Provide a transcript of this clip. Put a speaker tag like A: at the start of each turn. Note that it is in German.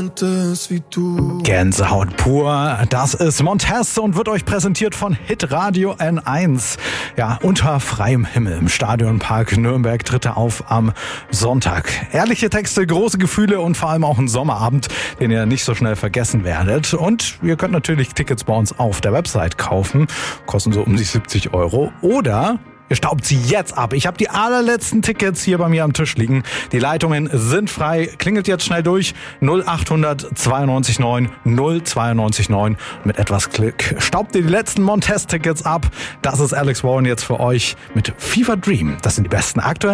A: Talentes wie du.
B: Gänsehaut pur, das ist Montez und wird euch präsentiert von Hitradio N1. Ja, unter freiem Himmel im Stadionpark Nürnberg tritt er auf am Sonntag. Ehrliche Texte, große Gefühle und vor allem auch ein Sommerabend, den ihr nicht so schnell vergessen werdet. Und ihr könnt natürlich Tickets bei uns auf der Website kaufen, kosten so um die 70 €. Oder ihr staubt sie jetzt ab. Ich habe die allerletzten Tickets hier bei mir am Tisch liegen. Die Leitungen sind frei. Klingelt jetzt schnell durch. 0800 92 9 092 9. Mit etwas Glück staubt ihr die letzten Montez-Tickets ab. Das ist Alex Warren jetzt für euch mit Fever Dream. Das sind die besten aktuellen